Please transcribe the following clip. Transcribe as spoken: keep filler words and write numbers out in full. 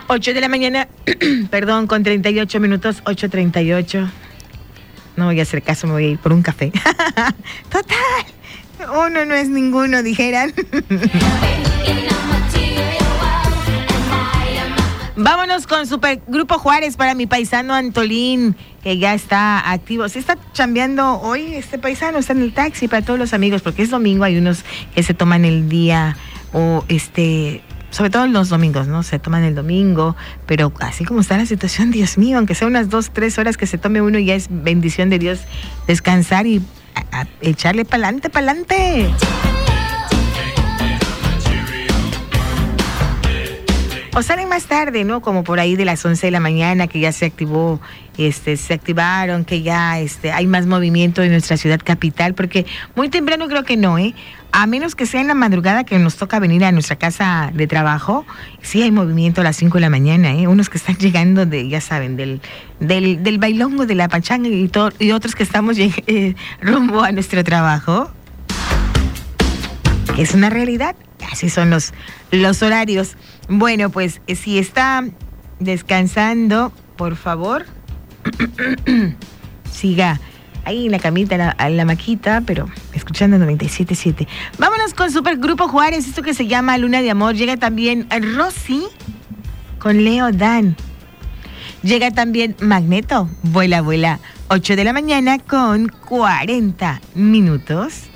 ocho de la mañana, perdón, con treinta y ocho minutos, ocho treinta y ocho. No voy a hacer caso, me voy a ir por un café. Total, uno no es ninguno, dijeran. Vámonos con Supergrupo Juárez para mi paisano Antolín, que ya está activo. Se está chambeando hoy este paisano, está en el taxi para todos los amigos, porque es domingo, hay unos que se toman el día, o este, sobre todo los domingos, ¿no? Se toman el domingo, pero así como está la situación, Dios mío, aunque sea unas dos, tres horas que se tome uno, ya es bendición de Dios descansar y a, a echarle pa'lante, pa'lante. O salen más tarde, ¿no? Como por ahí de las once de la mañana, que ya se activó, este, se activaron, que ya este, hay más movimiento en nuestra ciudad capital, porque muy temprano creo que no, ¿eh? A menos que sea en la madrugada que nos toca venir a nuestra casa de trabajo, sí hay movimiento a las cinco de la mañana, ¿eh? Unos que están llegando de, ya saben, del, del, del bailongo, de la pachanga y, todo, y otros que estamos eh, rumbo a nuestro trabajo. Es una realidad, así son los, los horarios. Bueno, pues si está descansando, por favor, siga ahí en la camita, en la, en la maquita, pero escuchando noventa y siete punto siete. Vámonos con Supergrupo Juárez, esto que se llama Luna de Amor. Llega también Rosy con Leo Dan. Llega también Magneto, Vuela, Vuela. ocho de la mañana con cuarenta minutos.